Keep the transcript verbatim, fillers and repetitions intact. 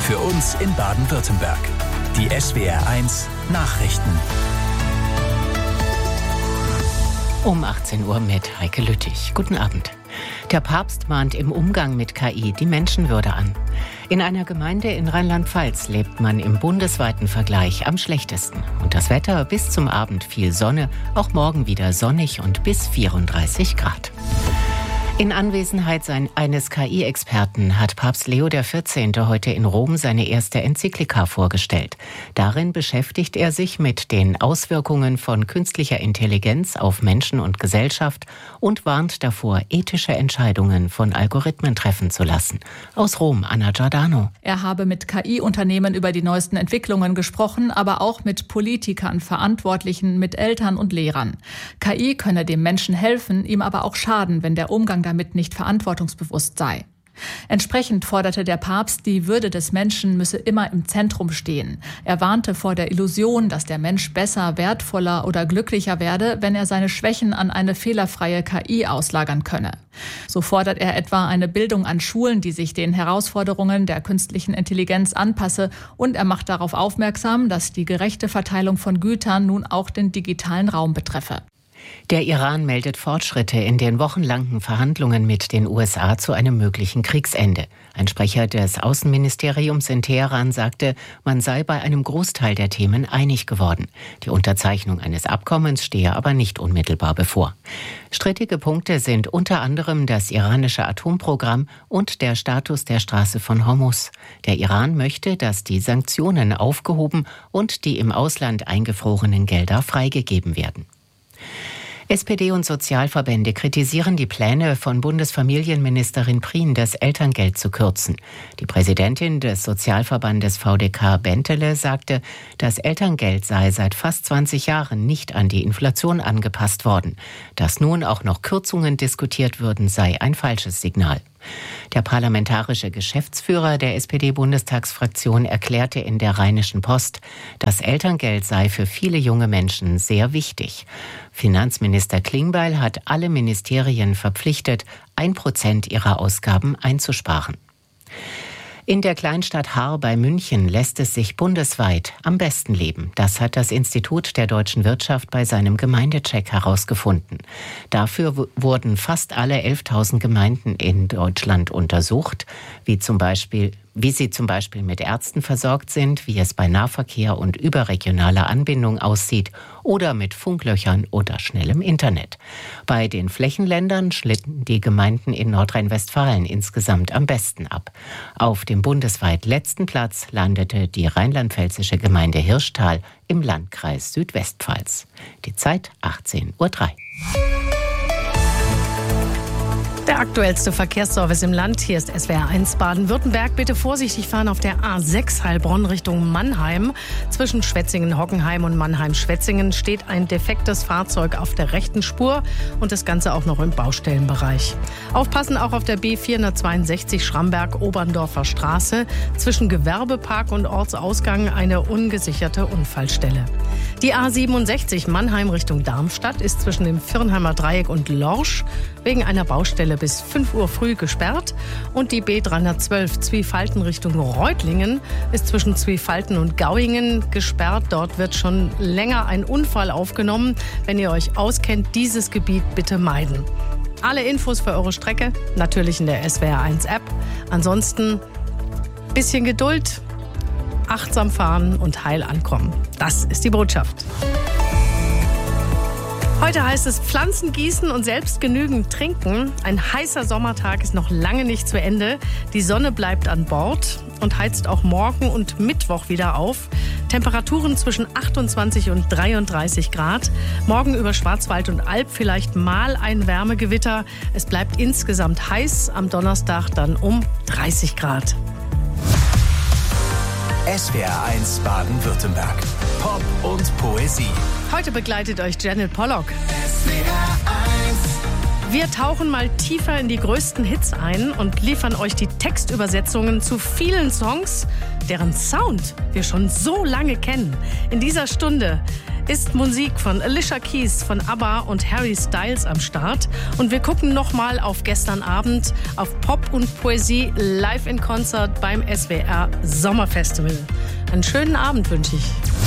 Für uns in Baden-Württemberg. Die S W R eins Nachrichten. Um achtzehn Uhr mit Heike Lüttich. Guten Abend. Der Papst mahnt im Umgang mit K I die Menschenwürde an. In einer Gemeinde in Rheinland-Pfalz lebt man im bundesweiten Vergleich am schlechtesten. Und das Wetter bis zum Abend viel Sonne, auch morgen wieder sonnig und bis vierunddreißig Grad. In Anwesenheit eines K I-Experten hat Papst Leo der vierzehnte heute in Rom seine erste Enzyklika vorgestellt. Darin beschäftigt er sich mit den Auswirkungen von künstlicher Intelligenz auf Menschen und Gesellschaft und warnt davor, ethische Entscheidungen von Algorithmen treffen zu lassen. Aus Rom, Anna Giordano. Er habe mit K I-Unternehmen über die neuesten Entwicklungen gesprochen, aber auch mit Politikern, Verantwortlichen, mit Eltern und Lehrern. K I könne dem Menschen helfen, ihm aber auch schaden, wenn der Umgang damit nicht verantwortungsbewusst sei. Entsprechend forderte der Papst, die Würde des Menschen müsse immer im Zentrum stehen. Er warnte vor der Illusion, dass der Mensch besser, wertvoller oder glücklicher werde, wenn er seine Schwächen an eine fehlerfreie K I auslagern könne. So fordert er etwa eine Bildung an Schulen, die sich den Herausforderungen der künstlichen Intelligenz anpasse, und er macht darauf aufmerksam, dass die gerechte Verteilung von Gütern nun auch den digitalen Raum betreffe. Der Iran meldet Fortschritte in den wochenlangen Verhandlungen mit den U S A zu einem möglichen Kriegsende. Ein Sprecher des Außenministeriums in Teheran sagte, man sei bei einem Großteil der Themen einig geworden. Die Unterzeichnung eines Abkommens stehe aber nicht unmittelbar bevor. Strittige Punkte sind unter anderem das iranische Atomprogramm und der Status der Straße von Hormuz. Der Iran möchte, dass die Sanktionen aufgehoben und die im Ausland eingefrorenen Gelder freigegeben werden. S P D und Sozialverbände kritisieren die Pläne von Bundesfamilienministerin Prien, das Elterngeld zu kürzen. Die Präsidentin des Sozialverbandes V D K Bentele sagte, das Elterngeld sei seit fast zwanzig Jahren nicht an die Inflation angepasst worden. Dass nun auch noch Kürzungen diskutiert würden, sei ein falsches Signal. Der parlamentarische Geschäftsführer der S P D-Bundestagsfraktion erklärte in der Rheinischen Post, das Elterngeld sei für viele junge Menschen sehr wichtig. Finanzminister Klingbeil hat alle Ministerien verpflichtet, ein Prozent ihrer Ausgaben einzusparen. In der Kleinstadt Haar bei München lässt es sich bundesweit am besten leben. Das hat das Institut der deutschen Wirtschaft bei seinem Gemeindecheck herausgefunden. Dafür w- wurden fast alle elftausend Gemeinden in Deutschland untersucht, wie zum Beispiel wie sie zum Beispiel mit Ärzten versorgt sind, wie es bei Nahverkehr und überregionaler Anbindung aussieht oder mit Funklöchern oder schnellem Internet. Bei den Flächenländern schlitten die Gemeinden in Nordrhein-Westfalen insgesamt am besten ab. Auf dem bundesweit letzten Platz landete die rheinland-pfälzische Gemeinde Hirschtal im Landkreis Südwestpfalz. Die Zeit achtzehn Uhr drei. Der aktuellste Verkehrsservice im Land. Hier ist S W R eins Baden-Württemberg. Bitte vorsichtig fahren auf der A sechs Heilbronn Richtung Mannheim. Zwischen Schwetzingen-Hockenheim und Mannheim-Schwetzingen steht ein defektes Fahrzeug auf der rechten Spur und das Ganze auch noch im Baustellenbereich. Aufpassen auch auf der B vierhundertzweiundsechzig Schramberg-Oberndorfer Straße. Zwischen Gewerbepark und Ortsausgang eine ungesicherte Unfallstelle. Die A siebenundsechzig Mannheim Richtung Darmstadt ist zwischen dem Firnheimer Dreieck und Lorsch wegen einer Baustelle bis fünf Uhr früh gesperrt. Und die B dreihundertzwölf Zwiefalten Richtung Reutlingen ist zwischen Zwiefalten und Gauingen gesperrt. Dort wird schon länger ein Unfall aufgenommen. Wenn ihr euch auskennt, dieses Gebiet bitte meiden. Alle Infos für eure Strecke natürlich in der S W R eins App. Ansonsten bisschen Geduld, achtsam fahren und heil ankommen. Das ist die Botschaft. Heute heißt es Pflanzen gießen und selbst genügend trinken. Ein heißer Sommertag ist noch lange nicht zu Ende. Die Sonne bleibt an Bord und heizt auch morgen und Mittwoch wieder auf. Temperaturen zwischen achtundzwanzig und dreiunddreißig Grad. Morgen über Schwarzwald und Alb vielleicht mal ein Wärmegewitter. Es bleibt insgesamt heiß. Am Donnerstag dann um dreißig Grad. S W R eins Baden-Württemberg. Pop und Poesie. Heute begleitet euch Janet Pollock. S W R eins. Wir tauchen mal tiefer in die größten Hits ein und liefern euch die Textübersetzungen zu vielen Songs, deren Sound wir schon so lange kennen. In dieser Stunde ist Musik von Alicia Keys, von ABBA und Harry Styles am Start. Und wir gucken nochmal auf gestern Abend, auf Pop und Poesie live in Konzert beim S W R Sommerfestival. Einen schönen Abend wünsche ich.